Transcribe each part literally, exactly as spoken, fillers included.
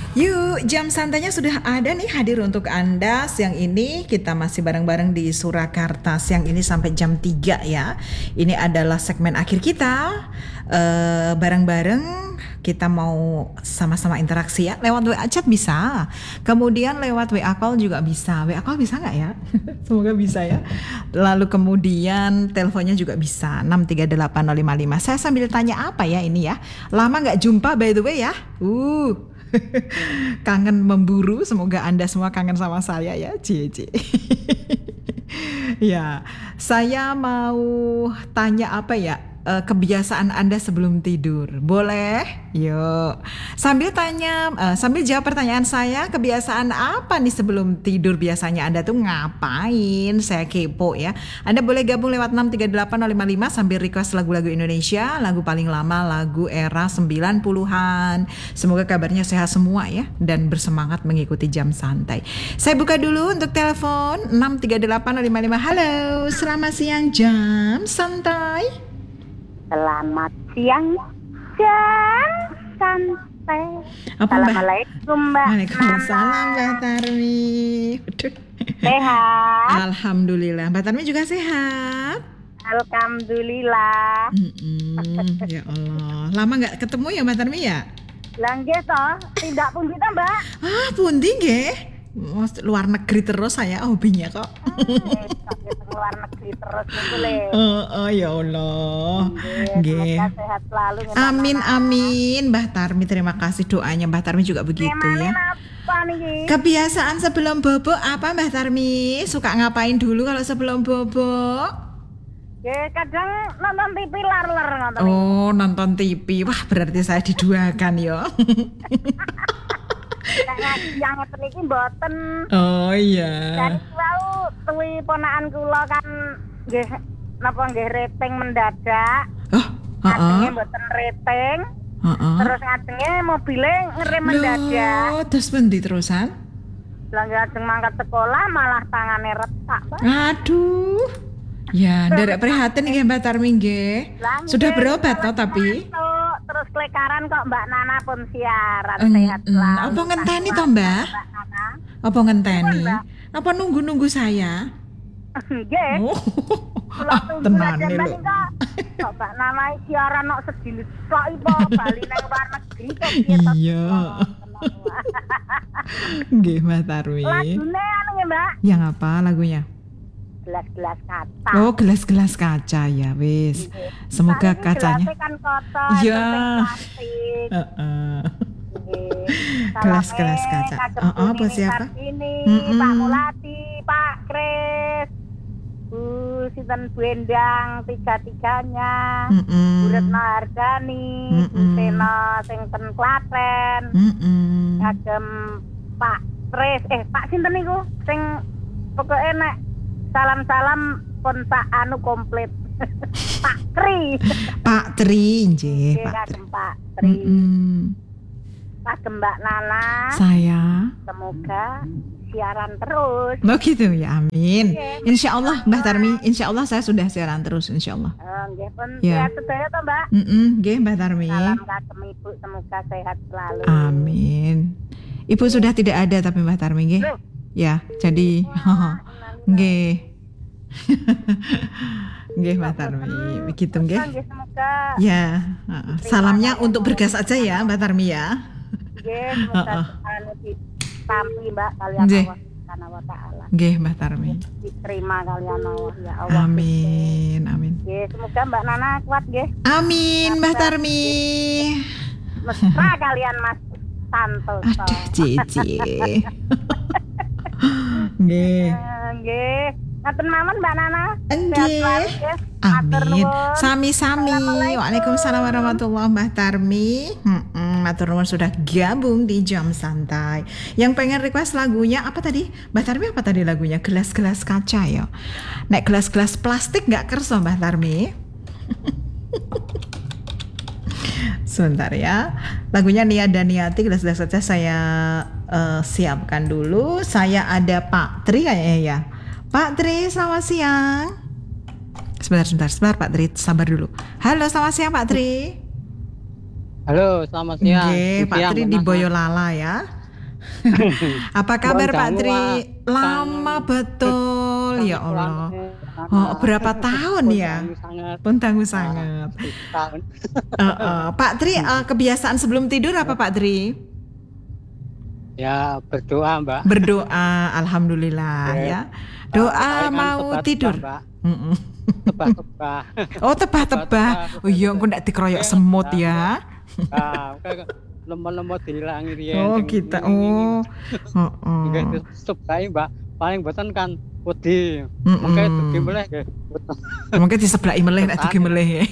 Yuk, jam santainya sudah ada nih hadir untuk Anda. Siang ini kita masih bareng-bareng di Surakarta. Siang ini sampai jam tiga ya. Ini adalah segmen akhir kita. Uh, bareng-bareng kita mau sama-sama interaksi ya. Lewat W A chat bisa. Kemudian lewat W A call juga bisa. W A call bisa nggak ya? Semoga bisa ya. Lalu kemudian teleponnya juga bisa. enam tiga delapan nol lima lima. Saya sambil tanya apa ya ini ya. Lama nggak jumpa by the way ya. Uh. Kangen memburu, semoga Anda semua kangen sama saya ya, Cie. Ya, saya mau tanya apa ya, e, kebiasaan Anda sebelum tidur, boleh? Yuk, sambil tanya, e, sambil jawab pertanyaan saya, kebiasaan apa nih sebelum tidur biasanya Anda tuh ngapain? Saya kepo ya. Anda boleh gabung lewat enam tiga delapan nol lima lima sambil request lagu-lagu Indonesia, lagu paling lama, lagu era sembilan puluhan. Semoga kabarnya sehat semua ya, dan bersemangat mengikuti jam santai. Saya buka dulu untuk telepon enam tiga delapan nol lima lima. Halo, selamat siang jam santai. Selamat siang jam santai. Apa, Assalamualaikum Mbak. Waalaikumsalam Mbak Tarmi. Sehat. Alhamdulillah. Mbak Tarmi juga sehat. Alhamdulillah. Mm-mm, ya Allah. Lama nggak ketemu ya Mbak Tarmi ya? Lah nggih toh, tidak pun kita Mbak. Ah, pundi nggih? Luar negeri terus saya hobinya kok. Hmm, luar negeri terus niku le. Oh, oh ya Allah. Nggih. Semoga sehat selalu. Amin amin Mbak Tarmi, terima kasih doanya Mbak Tarmi juga begitu ya. Apa nih? Kebiasaan sebelum bobo apa Mbak Tarmi? Suka ngapain dulu kalau sebelum bobo? Ya kadang nonton T V lar-lar ngoten. Oh, nonton T V. Wah, berarti saya diduakan ya. Yang ngeten iki mboten. Oh iya. Dari wau tuwi ponakan kula kan nggih napa nggih rating mendadak. Oh, heeh. Ngajenge mboten rating. Heeh. Terus ngajenge mobile ngerem mendadak. Loh, terus pundi terusan? Lah ngajeng mangkat sekolah malah tangane retak, Pak. Aduh. Ya, nderek prihatin nggih Mbak Tarmi nggih. Sudah berobat toh tapi? Terus kelekaran kok Mbak Nana pun siaran En, sehat en, selalu. apa ngenteni toh Mbak? Mbak Nana. Apa ngenteni? Mbak. Apa nunggu-nunggu saya? Nggih. Oh. Kula Ah, tunggu tenane aja lho. kok Mbak Nana siaran kok sejenis tok ipo bali nang luar negeri kok piye to. Iya. Nggih Mbak Tarmi. Lagune anu nggih Mbak. Yang apa lagunya? Gelas-gelas kaca. Oh, gelas-gelas kaca ya, wis. Semoga Soalnya kacanya. gelasnya kan kotor, Iya. terus plastik. Heeh. Nggih. Gelas-gelas Salame kaca. kagem Oh, oh, Bu buat Nini siapa? Kartini, Mm-mm. Pak Muladi, Pak Kris, Bu Sinten Bu Endang, tiga-tiganya. Mm-mm. Bu Retno Hardani, Bu Mm-mm. Sena sing ten Klaten, Mm-mm. kagem Pak Kris, eh Pak sinten niku sing pokoke nek salam-salam pun sak anu komplit. Pak Tri. Pak Tri, nggih, Nggih, Pak Tri. kagem Pak Tri. Mm-mm. Kagem Mbak Nana. Saya. Semoga siaran terus. Oh gitu ya, amin. Nggih. Insya Allah Mbak Tarmi, insya Allah saya sudah siaran terus, insya Allah. Eh, nggih pun Ya. sehat sedaya to, Mbak. Mm-mm, nggih Mbak Tarmi. Salam kagem Ibu, semoga sehat selalu. Amin. Ibu sudah tidak ada tapi Mbak Tarmi, nggih. Loh. Ya, jadi nggih. Nggih Mbak Tarmi, begitu nggih. Nggih, semoga Ya, heeh. Salamnya untuk bergas aja ya Mbak Tarmi ya. nggih semoga anu ditampi Mbak kalian Nggih. Allah Subhanahu wa taala. Nggih Mbak Tarmi. Diterima kalian Allah ya Allah. Amin, amin. Nggih, semoga Mbak Nana kuat nggih. Amin Mbak Tarmi. Mesra kalian Mas Santoso. Aduh, Cici. Nggih. Eh, Nggih. Ngaten mawon Mbak Nana. Nggih. Sehat selalu, nggih. Matur Amin. nuwun. Sami-sami. Assalamualaikum. Waalaikumsalam warahmatullahi wabarakatuh Mbak Tarmi. Hmm, matur nuwun sudah gabung di jam santai. Yang pengen request lagunya apa tadi? Mbak Tarmi apa tadi lagunya? Gelas-gelas kaca ya. Nek gelas-gelas plastik nggak kerso Mbak Tarmi. Sebentar ya. Lagunya Nia dan Niati gelas-gelas kaca saya eh, siapkan dulu. Saya ada Pak Tri kayaknya ya. Pak Tri, selamat siang. Sebentar, sebentar, sebentar Pak Tri, sabar dulu. Halo, selamat siang Pak Tri. Halo, selamat siang. Oke, Selamat Pak siang, Tri Mbak di Nana. Boyolala ya. Apa kabar Pak Rondamu, Tri? Wak. Lama betul, ya Sangat Allah. kurang, Oh, sangat. berapa tahun ya? Pun sangat. Pun tangguh Ah, sangat. sepuluh tahun. Eh, eh. Pak Tri, eh, kebiasaan sebelum tidur apa Pak Tri? Ya berdoa Mbak. Berdoa, alhamdulillah Ya. ya. Doa Palingan mau tebak-tebak, tidur. Mbak. Mm-mm. Tebak-tebak. Oh tebah-tebah. Oh iya, aku ndak dikeroyok semut ya. Ah, kayak lemot-lemot dihilangi riyen. Oh sing kita, nging-nging. oh, oh, Nggih oh. tutup kae Mbak. Paling boten kan wedi. Mm-mm. Mengke dugi meleh nggih. Boten. Mungkin diseblaki meleh nek dugi meleh ya.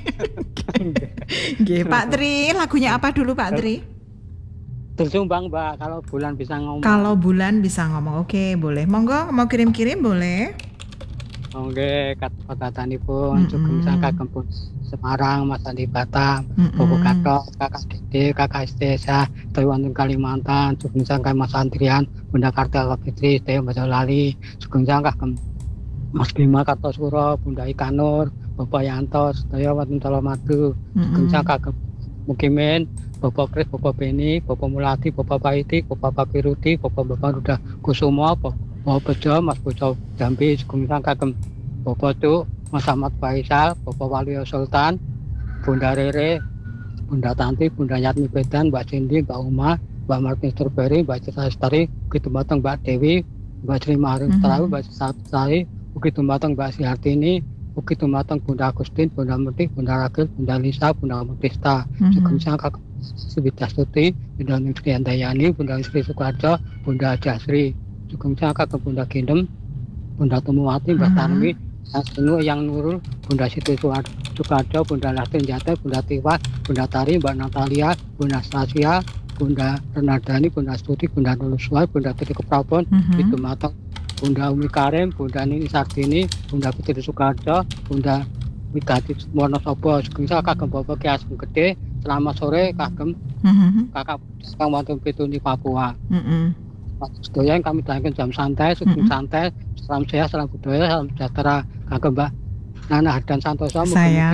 Nggih, Pak Tri, lagunya apa dulu Pak Tri? Tersumbang Mbak kalau bulan bisa ngomong. Kalau bulan bisa ngomong, oke boleh. Monggo mau kirim-kirim boleh. Oke, kata-katanipun Mm-mm. sugeng saka kempun Semarang, Mas Andi Batam, Mm-mm. Bobo Katok, Kakak Dede, Kakak Istesa, Taiwan Kalimantan, sugeng saka Mas Andrian, Bunda Kartika Fitri, Teo Lali, sugeng saka kem Mas Bima Kartosuro, Bunda Ikanur, Bapak Yanto, Teo Watun Talomadu, sugeng Mm-mm. saka kem Mukimin, Bapak Kris, Bapak Beni, Bapak Mulati, Bapak Paiti, Bapak Pakirudi, Bapak Bapak Ruda Kusumo, Bapak Bejo, Mas Bejo Jambi, sugeng saka kem Bapak Tu, Mas Ahmad Faisal, Bapak Waluyo Sultan, Bunda Rere, Bunda Tanti, Bunda Yatmi Bedan, Mbak Cindy, Mbak Uma, Mbak Martin Strawberry, Mbak Cita Lestari, begitu matang Mbak Dewi, Mbak Sri Maharin Mhm. Terawi, Mbak Cita Lestari, begitu matang Mbak Sihartini, begitu matang Bunda Agustin, Bunda Murti, Bunda Ragil, Bunda Lisa, Bunda Mutista, Mhm. sugeng sangka Subita Stuti, Bunda Nusri Andayani, Bunda Nusri Sukarjo, Bunda Jasri, sugeng sangka ke Bunda Gendem, Bunda Temuwati, Mbak Mhm. Tarmi, Yang Senu, Yang Nurul, Bunda Siti Sukarjo, Bunda Lastin Jate, Bunda Tiwa, Bunda Tari, Mbak Natalia, Bunda Stasia, Bunda Renardani, Bunda Stuti, Bunda Nuluswai, Bunda Titi Keprabon, Mhm. itu matang Bunda Umi Karim, Bunda Nini Sardini, Bunda Putri Sukarjo, Bunda Wigati Wonosobo, sugeng saka kagem Bapak Ki Asem Gede, selamat sore kagem Mhm. Kakak Kang Wonten Pituni Papua. Mhm. Sedaya yang kami dalamkan jam santai, sugeng Mm-mm. santai, salam sehat, salam budaya, salam sejahtera kagem Mbak Nana Hadan Santoso, Saya.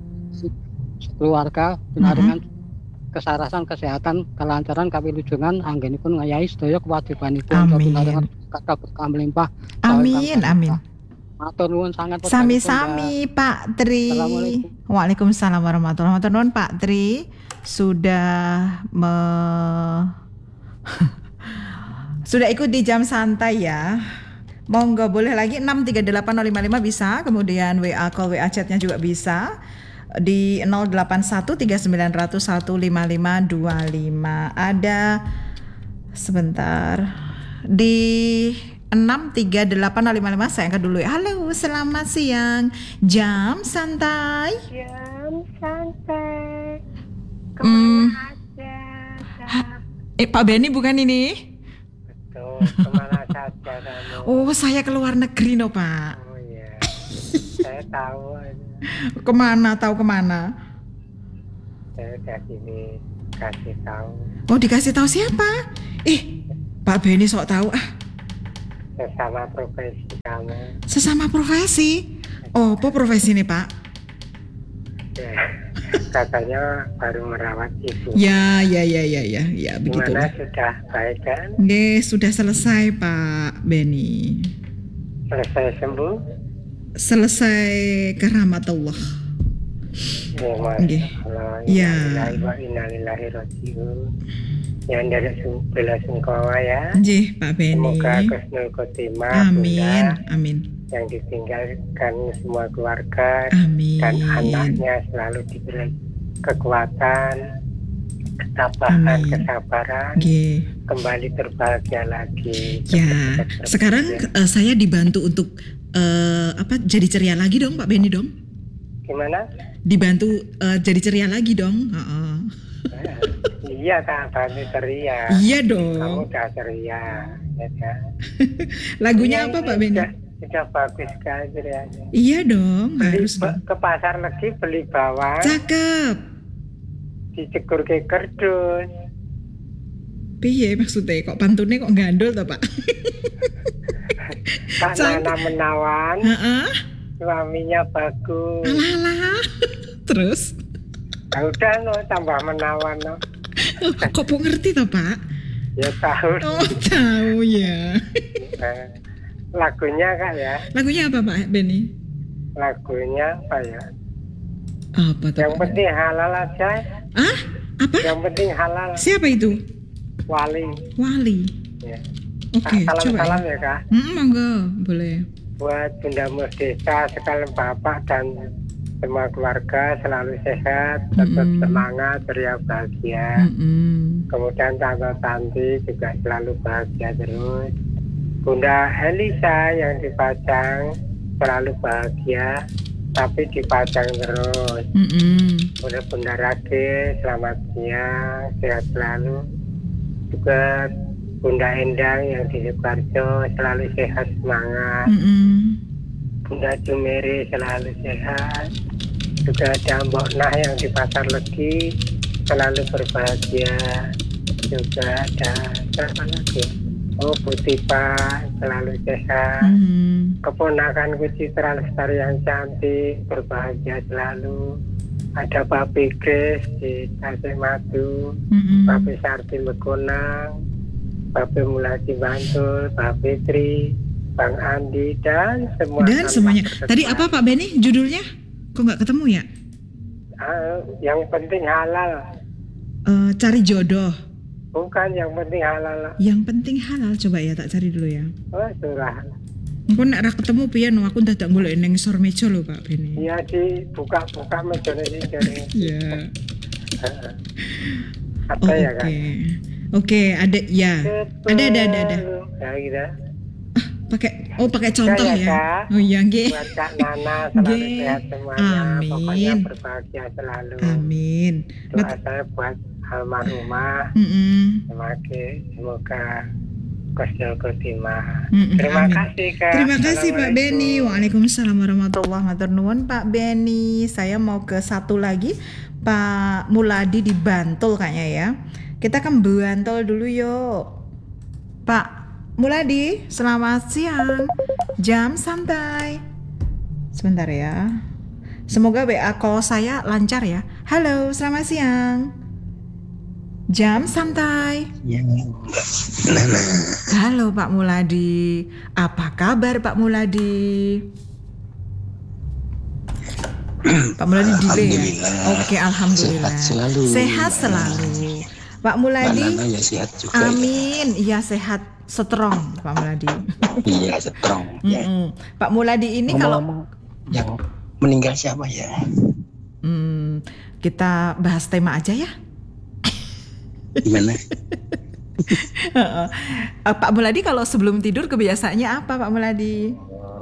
keluarga pinaringan kesarasan, kesehatan, kelancaran, kawilujengan, anggenipun ngayahi sedaya kewajibanipun. Amin. Pinaringan kata berkah melimpah. Amin, amin. Matur nuwun sangat. Sami-sami Pak Tri. Assalamualaikum. Waalaikumsalam warahmatullahi wabarakatuh. Matur nuwun Pak Tri sudah me sudah ikut di jam santai ya. Monggo boleh lagi enam tiga delapan nol lima lima bisa, kemudian W A call W A chatnya juga bisa di nol delapan satu tiga sembilan nol nol satu lima lima dua lima. Ada sebentar di enam tiga delapan nol lima lima saya angkat dulu ya. Halo, selamat siang. Jam santai. Jam santai. Hmm. Kemana aja? Eh Pak Benny bukan ini? Betul, kemana saja kamu? Oh, saya ke luar negeri no Pak. Oh iya, saya tahu. Kemana, tahu kemana? Saya udah sini kasih tahu. Oh, dikasih tahu siapa? Eh, Pak Benny sok tahu ah. Sesama profesi kamu. Sesama profesi. Oh, apa profesi nih Pak? Ya, katanya baru merawat ibu. Ya, ya, ya, ya, ya, ya, begitu. Gimana, sudah baik kan? Nggih, sudah selesai Pak Benny. Selesai sembuh? Selesai karahmat Allah. Ya, Nggih. Masya Allah. Ya. Innalillahi wa innalillahi raji'un. Yang dari bela sungkawa ya. Nggih, Pak Benny. Semoga Kusnul Khotimah, Amin, Bunda, amin, yang ditinggalkan semua keluarga amin. dan anaknya selalu diberi kekuatan, ketabahan, Amin. kesabaran, Nggih. kembali berbahagia lagi. Ya, Cepat-cepat sekarang berbahagia. eh, saya dibantu untuk eh, apa? Jadi ceria lagi dong, Pak Benny dong. Gimana? Dibantu eh, jadi ceria lagi dong. Heeh. Eh, iya Kak, bantu ceria. Iya Kamu dong. udah ceria, ya kan? Lagunya Iya, apa ini Pak Benny? Sudah, sudah bagus sekali cerianya. Iya dong, Beli, harus ba- dong. ke pasar lagi beli bawang, Cakep. dicekur ke kerdus. Piye maksudnya? Kok pantunnya kok gandul toh Pak? Kak Cakep. Nana menawan, Heeh. suaminya bagus. Alah alah. Terus? Nah, udah no, tambah menawan no. Oh, kok po ngerti toh Pak? Ya tahu. Oh tahu ya. Eh, lagunya Kak ya. Lagunya apa Pak Benny? Lagunya apa ya? Apa tuh? Yang Pak? penting halal aja. Ah? Apa? Yang penting halal. Siapa itu? Wali. Wali. Ya. Oke, salam coba. salam Ya. ya Kak. Hmm, monggo, boleh. Buat Bunda Murdesa sekalian Bapak dan semua keluarga selalu sehat, tetap Mm-mm. semangat, ceria bahagia. Mm-mm. Kemudian Tante Tanti juga selalu bahagia terus. Bunda Elisa yang dipajang selalu bahagia, tapi dipajang terus. Mm-mm. Bunda Bunda Rage selamat siang, sehat selalu. Juga Bunda Endang yang di Sukoharjo selalu sehat semangat. Mm-mm. Bunda Jumeri selalu sehat. Juga ada Mbok Nah yang di Pasar Legi selalu berbahagia. Juga ada siapa lagi? Oh Bu Tipa selalu sehat. Mm-mm. Keponakanku Citra Lestari yang cantik berbahagia selalu. Ada Papi Grace di Tasik Madu, Mm-mm. Papi Sarti Megonang, Papi Mulati Bantul, Papi Tri, Bang Andi dan semua. Dan semuanya. Tadi apa Pak Benny judulnya? Kok nggak ketemu ya? Ah, yang penting halal. Eh, cari jodoh. Bukan yang penting halal. Yang penting halal. Coba ya tak cari dulu ya. Oh surah. Engko nek ra ketemu piye no aku dadak golek ning sor meja lho Pak Benny. Iya dibuka-buka mejane iki jare. Iya. Apa Oh, ya oke. kan? Oke, ada ya. Ada ada ada ada. Ya gitu. Pakai oh pakai contoh Ya, ya, ya. Kak. Oh iya nggih. Buat Kak Nana selalu Nggih. sehat semuanya. Amin. Pokoknya berbahagia selalu. Amin. Doa Mat- saya buat almarhumah. Mm-mm. Semoga semoga Kosdol Khotimah. Mm-mm, Terima amin. kasih Kak. Terima kasih Pak Assalamualaikum. Benny. Waalaikumsalam warahmatullahi wabarakatuh. Pak Benny, saya mau ke satu lagi Pak Muladi di Bantul kayaknya ya. Kita ke Bantul dulu yuk. Pak Muladi, selamat siang. Jam santai. Sebentar ya. Semoga W A call saya lancar ya. Halo, selamat siang. Jam santai. Ya, Nana. Halo Pak Muladi, apa kabar Pak Muladi? Pak Muladi delay ya? Alhamdulillah. Oke, alhamdulillah. Sehat selalu. Sehat selalu. Pak Mbak Muladi, Nana ya sehat juga. ya. amin. Iya sehat, strong Pak Muladi. Iya, strong. Ya. Mm-mm. Pak Muladi ini kalau Ngomong-ngomong, yang meninggal siapa ya? hmm, kita bahas tema aja ya. Gimana? Eh, Pak Muladi kalau sebelum tidur kebiasaannya apa Pak Muladi?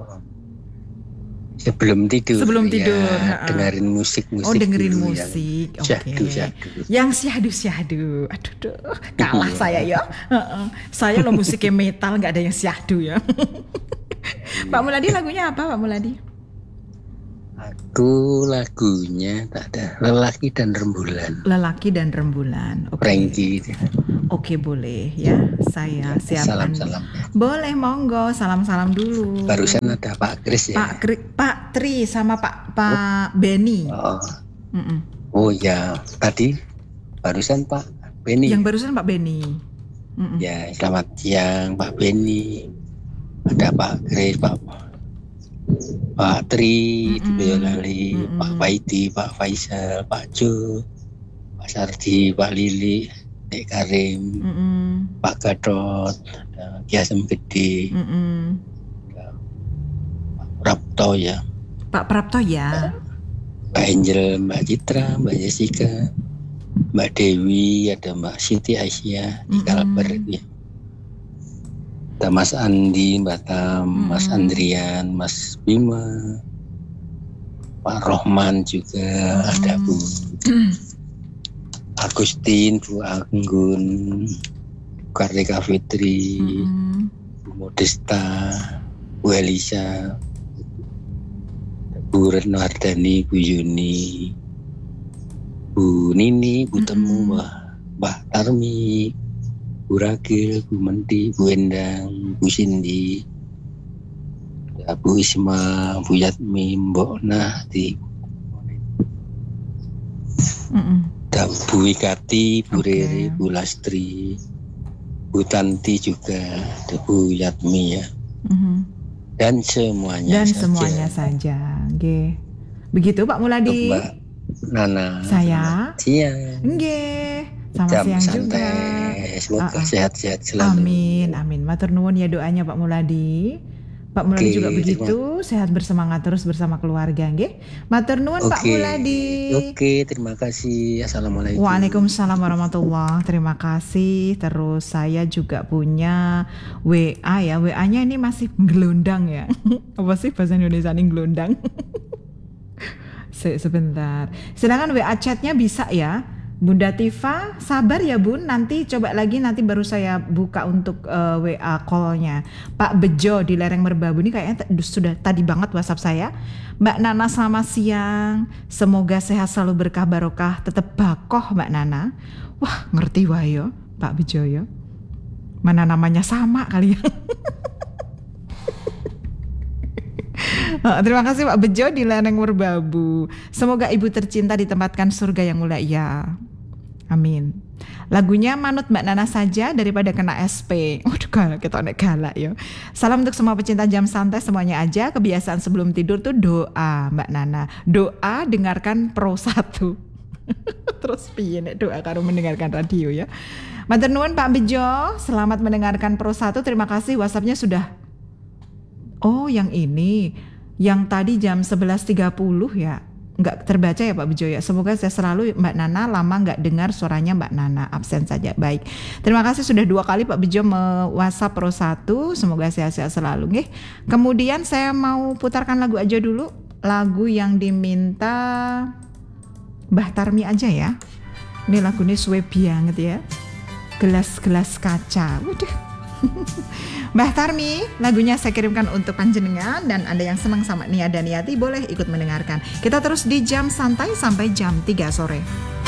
Sebelum tidur. Sebelum ya, tidur, ha-ha. dengerin musik-musik. Oh dengerin dulu musik, yang oke. syahdu-syahdu. Yang syahdu-syahdu, aduh, duh, kalah Iya. saya ya. Heeh. Saya lo musiknya metal, nggak ada yang syahdu ya. Pak Muladi lagunya apa Pak Muladi? Aku lagunya tak ada. Lelaki dan Rembulan. Lelaki dan Rembulan. Oke. Frankie. Oke boleh ya, saya siapkan. Salam-salam. Boleh monggo, salam-salam dulu. Barusan ada Pak Kris ya. Pak Kri- Pak Tri sama Pak Pak Benny. Oh, Mm-mm. oh ya, tadi barusan Pak Benny. Yang barusan Pak Benny. Mm-mm. Ya, selamat siang Pak Benny. Ada Pak Kris, Pak Pak Tri, Mm-mm. Boyolali, Mm-mm. Pak Faidi, Pak Faisal, Pak Jo, Pak Sardi, Pak Lili, Dek Karim, Mm-mm. Pak Gatot, ada Kiasem Gede, Mm-mm. Pak Prapto ya, Pak Prapto ya. Mbak Angel, Mbak Citra, Mbak Jessica, Mbak Dewi, ada Mbak Siti Aisyah di Mm-mm. Kalbar ya. Ada Mas Andi, Mbak Tam, Mas Mm-mm. Andrian, Mas Bima, Pak Rohman juga, Mm-mm. ada Bu Agustin, Bu Anggun, Kartika Fitri, Mm-mm. Bu Modesta, Bu Elisa, Bu Retno Hardani, Bu Yuni, Bu Nini, Bu Temu, Mm-mm. Mbak, Mbak Tarmi, Bu Ragil, Bu Menti, Bu Endang, Bu Cindy, ada Bu Isma, Bu Yatmi, Mbok Nah, di Mm-mm. ada Bu Wikati, Bu Oke. Riri, Bu Lastri, Bu Tanti juga, ada Bu Yatmi ya, Mhm. dan semuanya Dan saja. semuanya saja. Nggih. Begitu Pak Untuk Muladi. Mbak Nana. Saya. selamat siang. Nggih. Sama Jam siang santai. juga. Semoga Ah, ah. sehat-sehat selalu. Amin, amin. Matur nuwun ya doanya Pak Muladi. Pak Muladi Oke, juga terima- begitu, sehat bersemangat terus bersama keluarga, nggih. Matur nuwun Pak Oke, Muladi. oke, terima kasih. Assalamualaikum. Waalaikumsalam warahmatullah. Terima kasih. Terus saya juga punya W A ya. W A-nya ini masih gelondang ya. Apa sih bahasa Indonesia ini gelondang? Se- Sebentar. Sedangkan W A chatnya bisa ya. Bunda Tifa, sabar ya Bun. Nanti coba lagi, nanti baru saya buka untuk eh, W A call-nya. Pak Bejo di Lereng Merbabu ini kayaknya t- sudah tadi banget WhatsApp saya. Mbak Nana selamat siang. Semoga sehat selalu berkah barokah. Tetap bakoh Mbak Nana. Wah ngerti wah yo Pak Bejo yo. Mana namanya sama kali ya. Oh, terima kasih Pak Bejo di Lereng Merbabu. Semoga ibu tercinta ditempatkan surga yang mulia ya. Amin. Lagunya manut Mbak Nana saja daripada kena S P. Waduh galak, kita nek galak ya. Salam untuk semua pecinta jam santai semuanya aja. Kebiasaan sebelum tidur tuh doa Mbak Nana. Doa dengarkan Pro satu. Terus piye nek doa karo mendengarkan radio ya. Matur nuwun Pak Bejo, selamat mendengarkan Pro satu. Terima kasih WhatsApp-nya sudah. Oh, yang ini. Yang tadi jam sebelas tiga puluh ya. Nggak terbaca ya Pak Bejo ya. Semoga saya selalu Mbak Nana lama nggak dengar suaranya Mbak Nana. Absen saja. Baik. Terima kasih sudah dua kali Pak Bejo me-WhatsApp Pro satu. Semoga sehat-sehat selalu nggih. Kemudian saya mau putarkan lagu aja dulu. Lagu yang diminta Mbah Tarmi aja ya. Ini lagunya suwe banget ya. Gelas-gelas kaca. Waduh. Mbah Tarmi, lagunya saya kirimkan untuk panjenengan, dan Anda yang senang sama Nia dan Niati boleh ikut mendengarkan. Kita terus di jam santai sampai jam tiga sore.